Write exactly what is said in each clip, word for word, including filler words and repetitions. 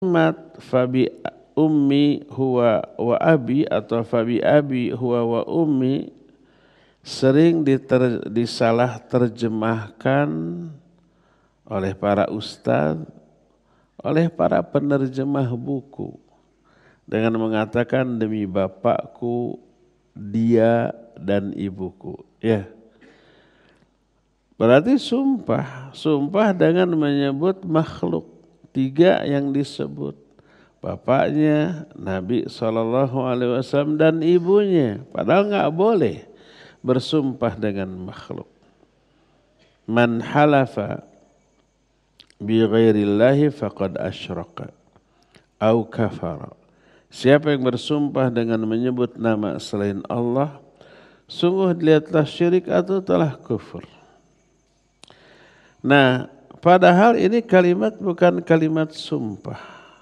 Mat fabi ummi huwa wa abi atau fabi abi huwa wa ummi sering diter, disalah terjemahkan oleh para ustadz, oleh para penerjemah buku dengan mengatakan demi bapakku, dia dan ibuku. Ya. Berarti sumpah, sumpah dengan menyebut makhluk. Tiga yang disebut, bapaknya Nabi shallallahu alaihi wasallam dan ibunya. Padahal nggak boleh bersumpah dengan makhluk. Man halafa bi ghairillahi faqad asyraka au kafara. Siapa yang bersumpah dengan menyebut nama selain Allah, sungguh dia telah syirik atau telah kufur. Nah, padahal ini kalimat bukan kalimat sumpah.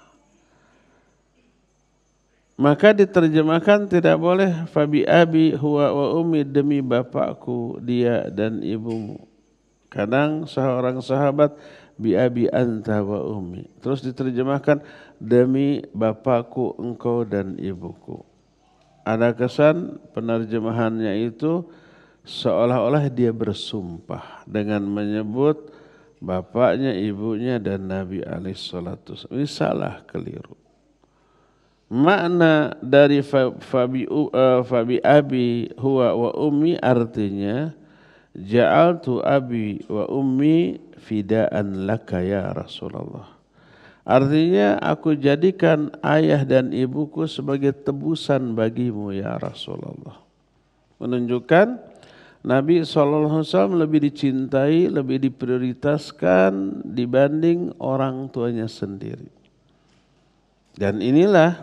Maka diterjemahkan tidak boleh fabi abi huwa wa ummi, demi bapakku, dia dan ibumu. Kadang seorang sahabat bi abi anta wa ummi. Terus diterjemahkan demi bapakku, engkau dan ibuku. Ada kesan penerjemahannya itu seolah-olah dia bersumpah dengan menyebut bapaknya, ibunya dan Nabi alaihi salatu wasallam. Ini salah, keliru. Makna dari fabi, uh, fabi abi huwa wa ummi artinya ja'altu abi wa ummi fidaan laka ya Rasulullah. Artinya aku jadikan ayah dan ibuku sebagai tebusan bagimu ya Rasulullah. Menunjukkan Nabi shallallahu alaihi wasallam lebih dicintai, lebih diprioritaskan dibanding orang tuanya sendiri. Dan inilah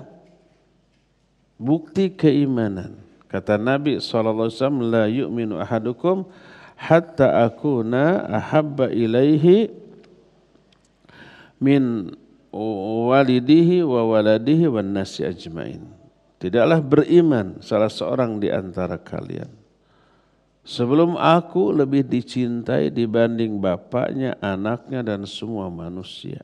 bukti keimanan. Kata Nabi shallallahu alaihi wasallam, la yu'minu ahadukum hatta akuna ahabba ilaihi min walidihi wa waladihi wan nasi ajmain. Tidaklah beriman salah seorang di antara kalian sebelum aku lebih dicintai dibanding bapaknya, anaknya dan semua manusia.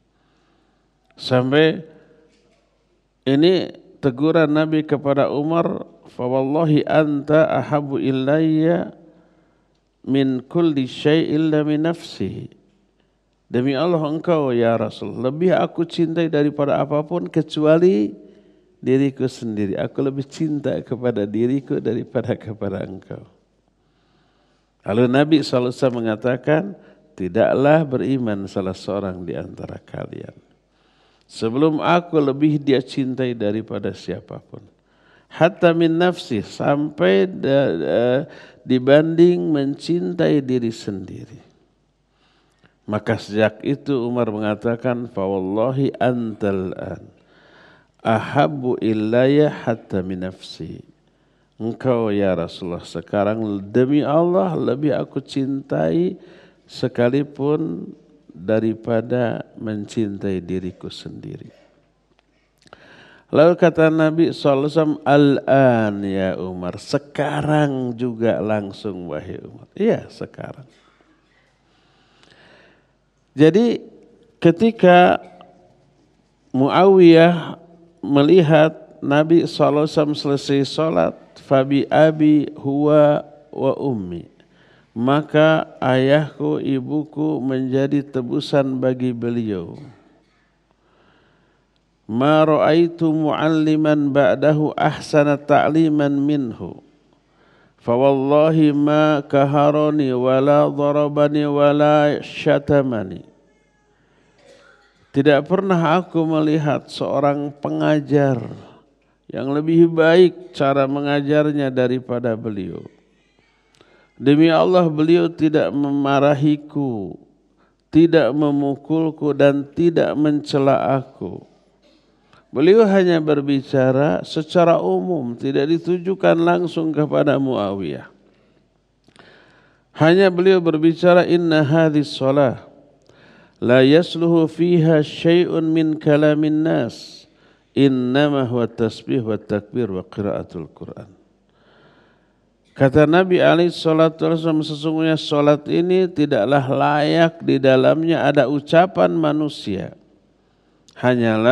Sampai ini teguran Nabi kepada Umar, fa wallahi anta ahabu ilayya min kulli syai'in illa min nafsihi. Demi Allah engkau ya Rasul, lebih aku cintai daripada apapun kecuali diriku sendiri. Aku lebih cinta kepada diriku daripada kepada engkau. Lalu Nabi shallallahu alaihi wasallam mengatakan, tidaklah beriman salah seorang di antara kalian sebelum aku lebih dia cintai daripada siapapun. Hatta min nafsi, sampai da, uh, dibanding mencintai diri sendiri. Maka sejak itu Umar mengatakan, fa wallahi antal an ahabbu ilayya hatta min nafsi. Engkau ya Rasulullah sekarang demi Allah lebih aku cintai sekalipun daripada mencintai diriku sendiri. Lalu kata Nabi shallallahu alaihi wasallam, al-an ya Umar, sekarang juga langsung wahai Umar. Iya, sekarang. Jadi ketika Muawiyah melihat Nabi shallallahu alaihi wasallam selesai sholat, fabi abi huwa wa ummi, maka ayahku, ibuku menjadi tebusan bagi beliau. Ma ra'aitu mu'alliman ba'dahu ahsana ta'liman minhu. Fa wallahi ma kaharani wala darabani wala syatamani. Tidak pernah aku melihat seorang pengajar yang lebih baik cara mengajarnya daripada beliau. Demi Allah beliau tidak memarahiku, tidak memukulku dan tidak mencela aku. Beliau hanya berbicara secara umum, tidak ditujukan langsung kepada Muawiyah. Hanya beliau berbicara, inna hadhis shalah la yasluhu fiha syai'un min kalamin nas. Innama huwa tasbih wa takbir wa qiraatul Quran. Kata Nabi alaihi salatu wasallam, sesungguhnya salat ini tidaklah layak di dalamnya ada ucapan manusia. hanyalah